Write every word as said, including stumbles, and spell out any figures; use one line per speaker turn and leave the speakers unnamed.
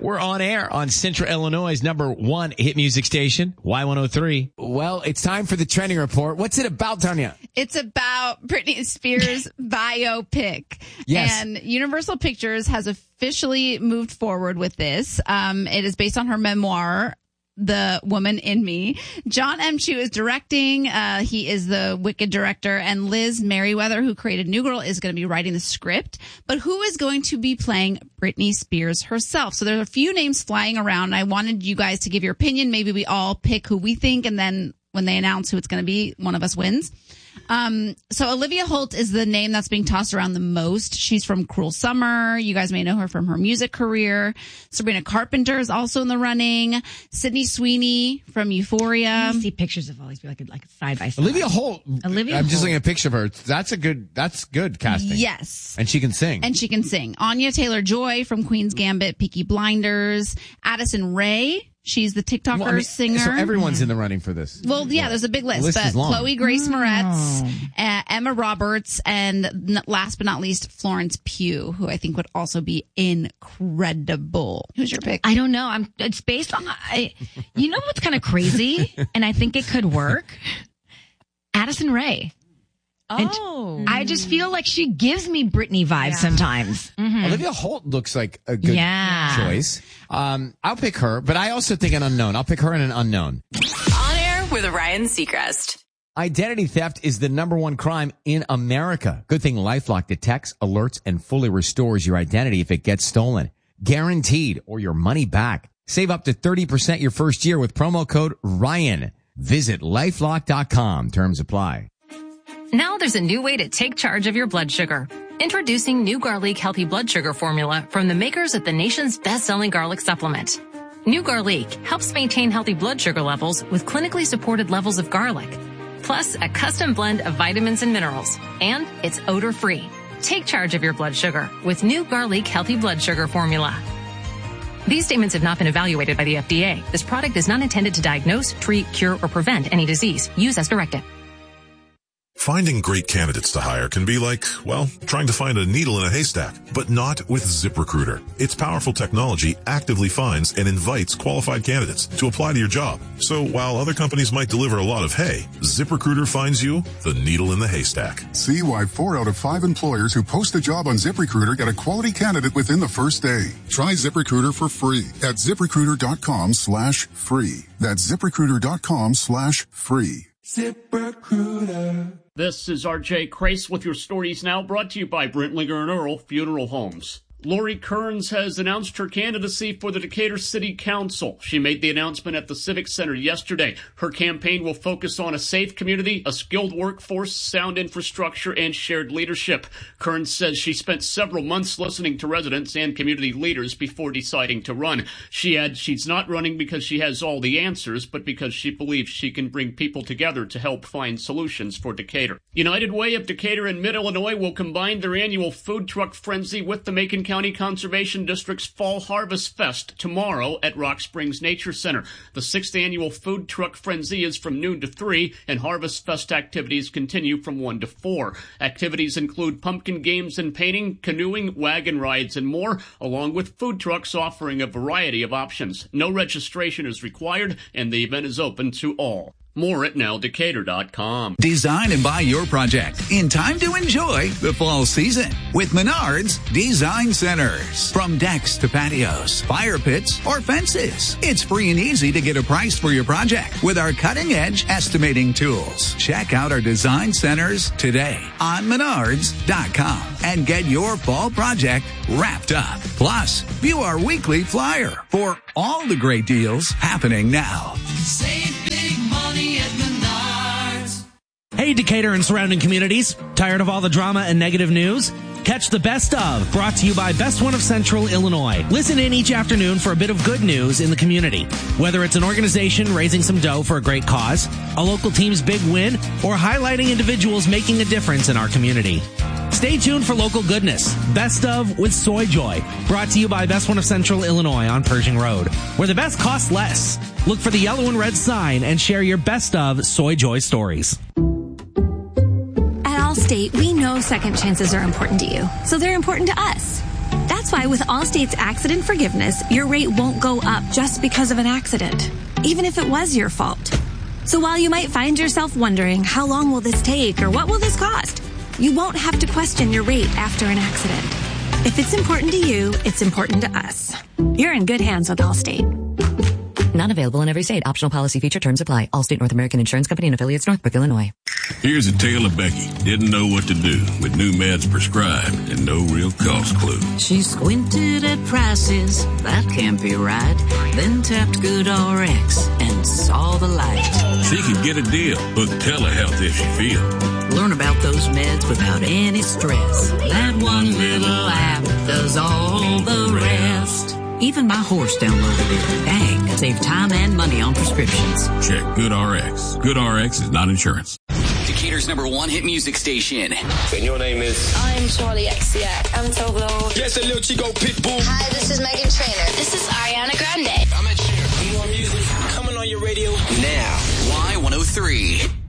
We're on air on Central Illinois' number one hit music station, Y one oh three.
Well, it's time for the trending report. What's it about, Tanya?
It's about Britney Spears' biopic.
Yes.
And Universal Pictures has officially moved forward with this. Um, it is based on her memoir, The Woman in Me. John M. Chu is directing. Uh, he is the Wicked director. And Liz Merriweather, who created New Girl, is going to be writing the script. But who is going to be playing Britney Spears herself? So there's a few names flying around. I wanted you guys to give your opinion. Maybe we all pick who we think, and then when they announce who it's going to be, one of us wins. Um, so Olivia Holt is the name that's being tossed around the most. She's from Cruel Summer. You guys may know her from her music career. Sabrina Carpenter is also in the running. Sydney Sweeney from Euphoria.
You see pictures of all these people, like, like side by side.
Olivia Holt.
Olivia
I'm just
Holt.
looking at a picture of her. That's a good, that's good casting.
Yes.
And she can sing.
And she can sing. Anya Taylor-Joy from Queen's Gambit, Peaky Blinders. Addison Rae. She's the TikToker
Well, I mean,
singer.
So everyone's in the running for this.
Well, yeah, there's a big list.
The list
but
is long.
Chloe Grace
Oh.
Moretz, uh, Emma Roberts, and n- last but not least, Florence Pugh, who I think would also be incredible. Who's your pick?
I don't know. I'm. It's based on. I, you know what's kind of crazy, and I think it could work. Addison Rae. And
Oh.
I just feel like she gives me Britney vibes
Yeah.
sometimes. Mhm.
Olivia Holt looks like a good
Yeah.
choice. Um, I'll pick her, but I also think an unknown. I'll pick her and an unknown.
On air with Ryan Seacrest.
Identity theft is the number one crime in America. Good thing LifeLock detects, alerts, and fully restores your identity if it gets stolen. Guaranteed, or your money back. Save up to thirty percent your first year with promo code Ryan. Visit lifelock dot com. Terms apply.
Now there's a new way to take charge of your blood sugar. Introducing New Garlic Healthy Blood Sugar Formula from the makers of the nation's best-selling garlic supplement. New Garlic helps maintain healthy blood sugar levels with clinically supported levels of garlic, plus a custom blend of vitamins and minerals, and it's odor-free. Take charge of your blood sugar with New Garlic Healthy Blood Sugar Formula. These statements have not been evaluated by the F D A. This product is not intended to diagnose, treat, cure, or prevent any disease. Use as directed.
Finding great candidates to hire can be like, well, trying to find a needle in a haystack, but not with ZipRecruiter. Its powerful technology actively finds and invites qualified candidates to apply to your job. So while other companies might deliver a lot of hay, ZipRecruiter finds you the needle in the haystack.
See why four out of five employers who post a job on ZipRecruiter get a quality candidate within the first day. Try ZipRecruiter for free at ZipRecruiter.com slash free. That's ZipRecruiter.com slash free.
ZipRecruiter. This is R J Crace with your stories now, brought to you by Brentlinger and Earl Funeral Homes. Lori Kearns has announced her candidacy for the Decatur City Council. She made the announcement at the Civic Center yesterday. Her campaign will focus on a safe community, a skilled workforce, sound infrastructure, and shared leadership. Kearns says she spent several months listening to residents and community leaders before deciding to run. She adds she's not running because she has all the answers, but because she believes she can bring people together to help find solutions for Decatur. United Way of Decatur and Mid-Illinois will combine their annual food truck frenzy with the Macon County County Conservation District's Fall Harvest Fest tomorrow at Rock Springs Nature Center. The sixth annual Food Truck Frenzy is from noon to three, and Harvest Fest activities continue from one to four. Activities include pumpkin games and painting, canoeing, wagon rides, and more, along with food trucks offering a variety of options. No registration is required, and the event is open to all. More at now decatur dot com.
Design and buy your project in time to enjoy the fall season with Menards Design Centers. From decks to patios, fire pits, or fences, it's free and easy to get a price for your project with our cutting-edge estimating tools. Check out our design centers today on menards dot com and get your fall project wrapped up. Plus, view our weekly flyer for all the great deals happening now.
Save big money at Menards.
Hey, Decatur and surrounding communities. Tired of all the drama and negative news? Catch the Best Of, brought to you by Best One of Central Illinois. Listen in each afternoon for a bit of good news in the community. Whether it's an organization raising some dough for a great cause, a local team's big win, or highlighting individuals making a difference in our community. Stay tuned for local goodness. Best Of with Soy Joy, brought to you by Best One of Central Illinois on Pershing Road, where the best costs less. Look for the yellow and red sign and share your Best Of Soy Joy stories.
At Allstate, we know second chances are important to you, so they're important to us. That's
That's why with Allstate's accident forgiveness, your rate won't go up just because of an accident, even if it was your fault. So while you might find yourself wondering, how long will this take or what will this cost? You won't have to question your rate after an accident. If it's important to you, it's important to us. You're in good hands with Allstate.
Not available in every state. Optional policy feature terms apply. Allstate North American Insurance Company and affiliates, Northbrook, Illinois.
Here's a tale of Becky. Didn't know what to do with new meds prescribed and no real cost clue.
She squinted at prices. That can't be right. Then tapped GoodRx and saw the light.
She could get a deal. Book telehealth if she feels.
Learn about those meds without any stress. That one little app does all the rest. Even my horse downloaded it. Dang, save time and money on prescriptions.
Check GoodRx. GoodRx is not insurance.
Decatur's number one hit music station.
And your name is?
I'm Charlie X C X. I'm Toblo.
Yes, a little Chico Pitbull.
Hi, this is Megan Trainor. This is Ariana Grande.
I'm at Cher. More music coming on your radio
now. Y one oh three.